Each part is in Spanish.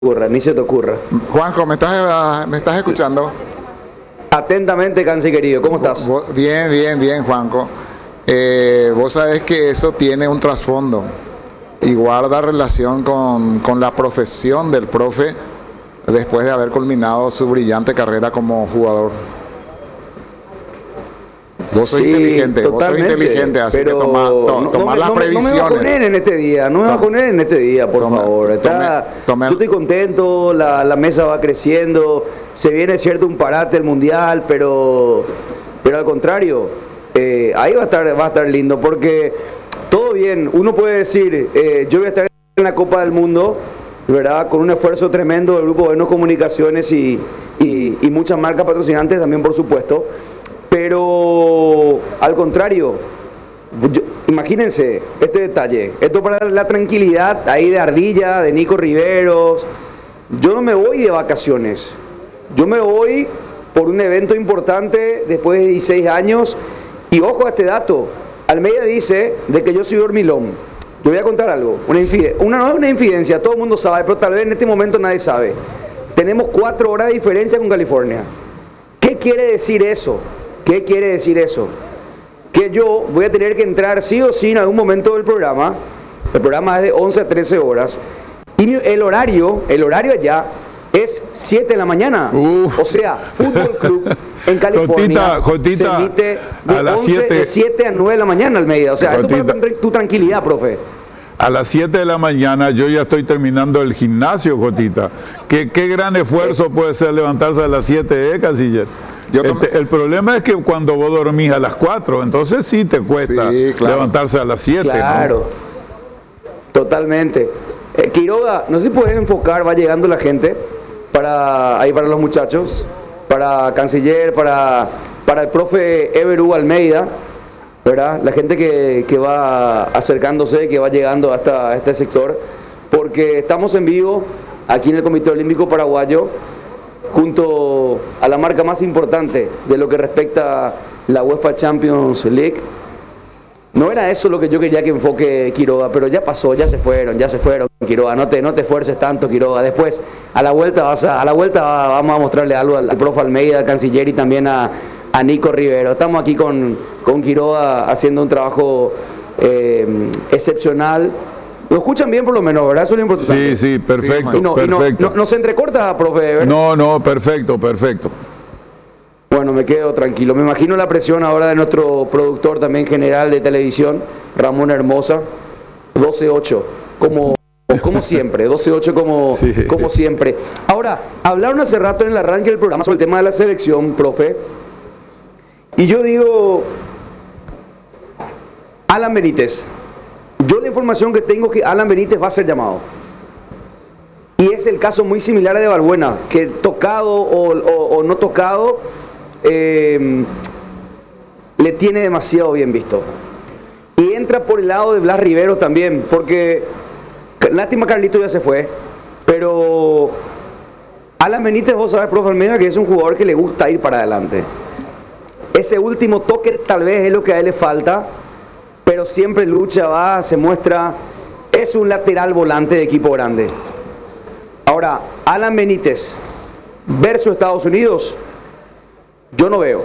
ocurra, ni se te ocurra. Juanjo, ¿me estás escuchando? Atentamente, Cansi querido, ¿cómo estás? Bien, Juanjo. Vos sabés que eso tiene un trasfondo y guarda relación con la profesión del profe después de haber culminado su brillante carrera como jugador. Vos sos inteligente, así que tomá las previsiones. No me bajonen en este día, por favor. Yo estoy contento, la mesa va creciendo, se viene cierto un parate el Mundial, pero al contrario, ahí va a estar lindo, porque todo bien, uno puede decir, yo voy a estar en la Copa del Mundo, ¿verdad? Con un esfuerzo tremendo del Grupo Buenos Comunicaciones y muchas marcas patrocinantes también, por supuesto. Pero al contrario, imagínense este detalle, esto para la tranquilidad ahí de Ardilla, de Nico Riveros. Yo no me voy de vacaciones, yo me voy por un evento importante después de 16 años. Y ojo a este dato, Almeida dice de que yo soy dormilón. Yo voy a contar algo, no es una infidencia, todo el mundo sabe, pero tal vez en este momento nadie sabe. Tenemos 4 horas de diferencia con California. ¿Qué quiere decir eso? ¿Qué quiere decir eso? Que yo voy a tener que entrar sí o sí en algún momento del programa. El programa es de 11 a 13 horas. Y el horario allá es 7 de la mañana. O sea, Fútbol Club en California Jotita, se emite de 7 a 9 de la mañana, Almeida. O sea, esto para tu tranquilidad, profe. A las 7 de la mañana yo ya estoy terminando el gimnasio, Jotita. ¿Qué gran esfuerzo puede ser levantarse a las 7, Canciller? El problema es que cuando vos dormís a las 4, entonces sí te cuesta levantarse a las 7. Claro, ¿no? Totalmente. Quiroga, no sé si puedes enfocar, va llegando la gente, para los muchachos, para Canciller, para el profe Everu Almeida, ¿verdad? La gente que va acercándose, que va llegando hasta este sector, porque estamos en vivo aquí en el Comité Olímpico Paraguayo, junto a la marca más importante de lo que respecta a la UEFA Champions League. No era eso lo que yo quería que enfoque Quiroga, pero ya pasó, ya se fueron, Quiroga. No te esfuerces tanto, Quiroga. Después, a la vuelta vamos a mostrarle algo al profe Almeida, al canciller, y también a Nico Rivero. Estamos aquí con Quiroga haciendo un trabajo excepcional. ¿Lo escuchan bien por lo menos, verdad? Eso es lo importante. Sí, perfecto, perfecto. No se entrecorta, profe, ¿verdad? No, perfecto. Bueno, me quedo tranquilo. Me imagino la presión ahora de nuestro productor también general de televisión, Ramón Hermosa. 12-8, como siempre, 12-8 como siempre. Ahora, hablaron hace rato en el arranque del programa sobre el tema de la selección, profe. Y yo digo, Alan Benítez. Yo la información que tengo es que Alan Benítez va a ser llamado. Y es el caso muy similar a de Balbuena, que tocado o no tocado, le tiene demasiado bien visto. Y entra por el lado de Blas Rivero también, porque lástima Carlito ya se fue, pero Alan Benítez, vos sabés, profe Almeida, que es un jugador que le gusta ir para adelante. Ese último toque tal vez es lo que a él le falta, pero siempre lucha, se muestra, es un lateral volante de equipo grande. Ahora, Alan Benítez versus Estados Unidos, yo no veo.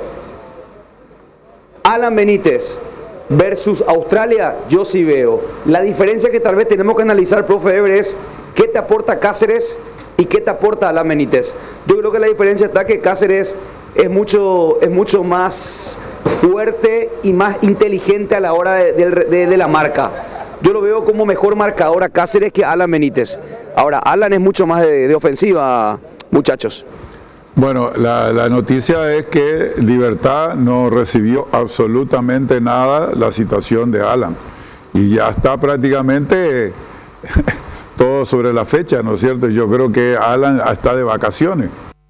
Alan Benítez versus Australia, yo sí veo. La diferencia que tal vez tenemos que analizar, profe Ever, es qué te aporta Cáceres y qué te aporta Alan Benítez. Yo creo que la diferencia está que Cáceres es mucho más fuerte y más inteligente a la hora de la marca. Yo lo veo como mejor marcador a Cáceres que a Alan Benítez. Ahora, Alan es mucho más de ofensiva, muchachos. Bueno, la noticia es que Libertad no recibió absolutamente nada la citación de Alan. Y ya está prácticamente todo sobre la fecha, ¿no es cierto? Yo creo que Alan está de vacaciones.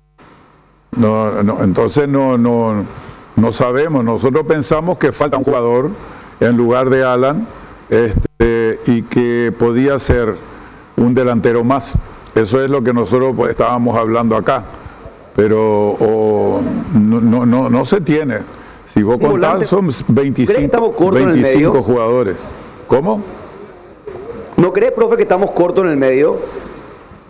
Entonces no sabemos. Nosotros pensamos que falta un jugador en lugar de Alan y que podía ser un delantero más. Eso es lo que nosotros estábamos hablando acá. Pero no se tiene. Si vos contás, son 25 jugadores. ¿Cómo? ¿No crees, profe, que estamos cortos en el medio?